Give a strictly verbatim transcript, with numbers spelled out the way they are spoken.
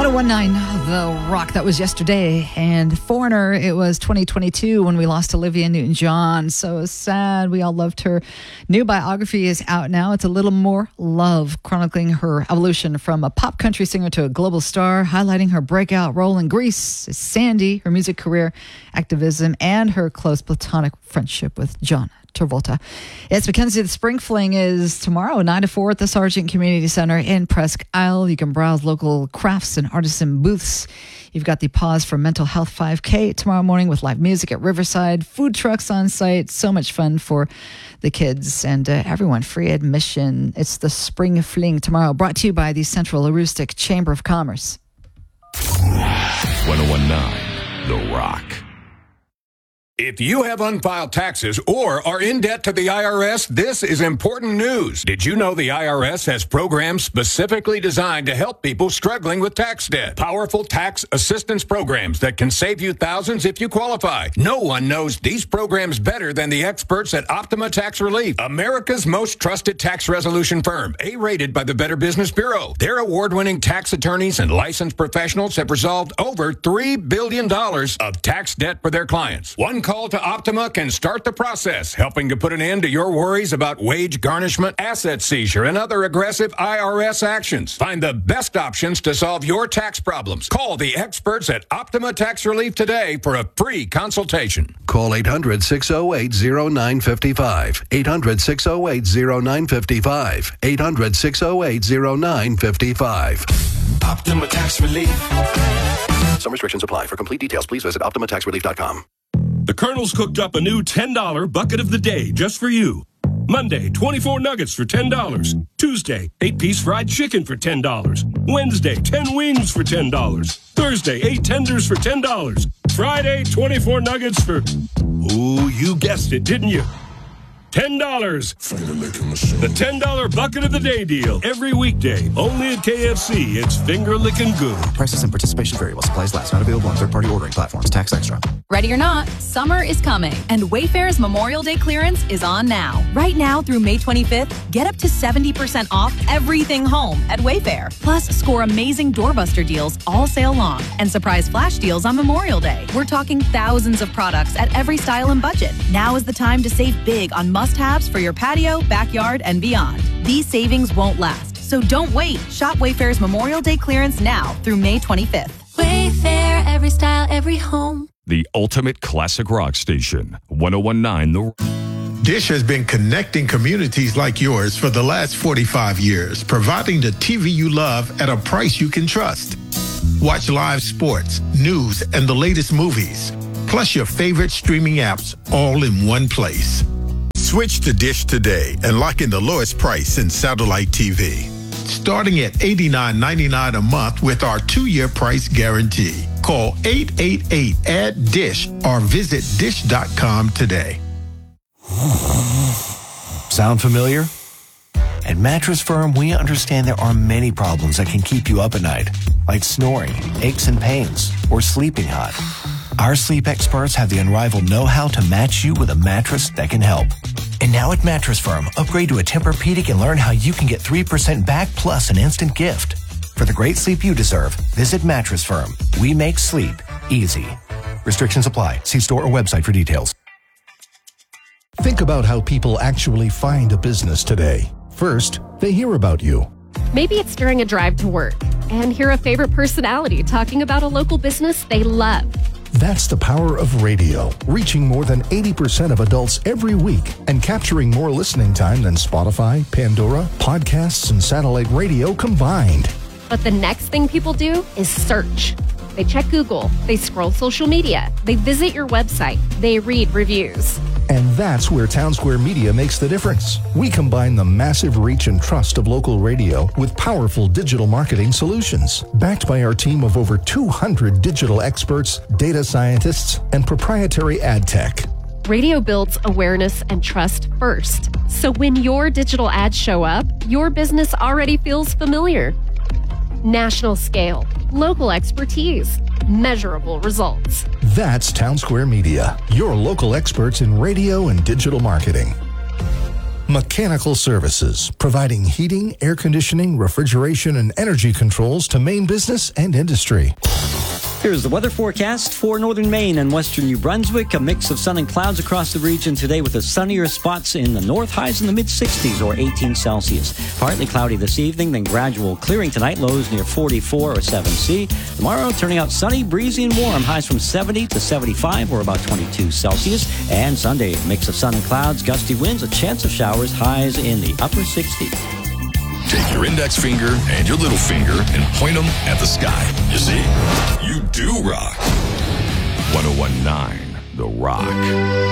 oh one point nine The Rock, that was yesterday. And Foreigner, it was twenty twenty-two when we lost Olivia Newton-John. So sad. We all loved her. New biography is out now. It's A Little More Love, chronicling her evolution from a pop country singer to a global star, highlighting her breakout role in Grease, Sandy, her music career, activism, and her close platonic friendship with John Travolta. It's Mackenzie. The Spring Fling is tomorrow, nine to four at the Sargent Community Center in Presque Isle. You can browse local crafts and artisan booths. You've got the Pause for Mental Health five K tomorrow morning with live music at Riverside, food trucks on site. So much fun for the kids and uh, everyone. Free admission. It's the Spring Fling tomorrow, brought to you by the Central Aroostook Chamber of Commerce. one oh one point nine The Rock. If you have unfiled taxes or are in debt to the I R S, this is important news. Did you know the I R S has programs specifically designed to help people struggling with tax debt? Powerful tax assistance programs that can save you thousands if you qualify. No one knows these programs better than the experts at Optima Tax Relief, America's most trusted tax resolution firm, A-rated by the Better Business Bureau. Their award-winning tax attorneys and licensed professionals have resolved over three billion dollars of tax debt for their clients. One call to Optima can start the process, helping to put an end to your worries about wage garnishment, asset seizure, and other aggressive I R S actions. Find the best options to solve your tax problems. Call the experts at Optima Tax Relief today for a free consultation. Call eight hundred, six oh eight, oh nine five five. eight hundred, six oh eight, oh nine five five. eight hundred, six oh eight, oh nine five five. Optima Tax Relief. Some restrictions apply. For complete details, please visit optima tax relief dot com. The Colonel's cooked up a new ten dollar bucket of the day just for you. Monday, twenty-four nuggets for ten dollars. Tuesday, eight-piece fried chicken for ten dollars. Wednesday, ten wings for ten dollars. Thursday, eight tenders for ten dollars. Friday, twenty-four nuggets for... Ooh, you guessed it, didn't you? ten dollars. The ten dollar bucket of the day deal. Every weekday. Only at K F C. It's finger licking good. Prices and participation vary while supplies last. Not available on third-party ordering platforms. Tax extra. Ready or not, summer is coming, and Wayfair's Memorial Day clearance is on now. Right now through May twenty-fifth, get up to seventy percent off everything home at Wayfair. Plus, score amazing doorbuster deals all sale long and surprise flash deals on Memorial Day. We're talking thousands of products at every style and budget. Now is the time to save big on must-haves for your patio, backyard, and beyond. These savings won't last, so don't wait. Shop Wayfair's Memorial Day clearance now through May twenty-fifth. Wayfair, every style, every home. The ultimate classic rock station, one oh one point nine The Dish has been connecting communities like yours for the last forty-five years, providing the T V you love at a price you can trust. Watch live sports, news, and the latest movies, plus your favorite streaming apps all in one place. Switch to Dish today and lock in the lowest price in satellite T V. Starting at eighty-nine ninety-nine a month with our two-year price guarantee. Call eight eight eight, A D D I S H or visit dish dot com today. Sound familiar? At Mattress Firm, we understand there are many problems that can keep you up at night, like snoring, aches and pains, or sleeping hot. Our sleep experts have the unrivaled know-how to match you with a mattress that can help. And now at Mattress Firm, upgrade to a Tempur-Pedic and learn how you can get three percent back plus an instant gift. For the great sleep you deserve, visit Mattress Firm. We make sleep easy. Restrictions apply. See store or website for details. Think about how people actually find a business today. First, they hear about you. Maybe it's during a drive to work and hear a favorite personality talking about a local business they love. That's the power of radio, reaching more than eighty percent of adults every week and capturing more listening time than Spotify, Pandora, podcasts, and satellite radio combined. But the next thing people do is search. They check Google, they scroll social media, they visit your website, they read reviews. And that's where Townsquare Media makes the difference. We combine the massive reach and trust of local radio with powerful digital marketing solutions, backed by our team of over two hundred digital experts, data scientists, and proprietary ad tech. Radio builds awareness and trust first. So when your digital ads show up, your business already feels familiar. National scale, local expertise, measurable results. That's Townsquare Media, your local experts in radio and digital marketing. Mechanical Services, providing heating, air conditioning, refrigeration, and energy controls to Maine business and industry. Here's the weather forecast for northern Maine and western New Brunswick. A mix of sun and clouds across the region today with the sunnier spots in the north, highs in the mid-sixties or eighteen Celsius. Partly cloudy this evening, then gradual clearing tonight, lows near forty-four or seven C. Tomorrow, turning out sunny, breezy, and warm, highs from seventy to seventy-five or about twenty-two Celsius. And Sunday, mix of sun and clouds, gusty winds, a chance of showers, highs in the upper sixties. Take your index finger and your little finger and point them at the sky. You see? You do rock. ten nineteen The Rock.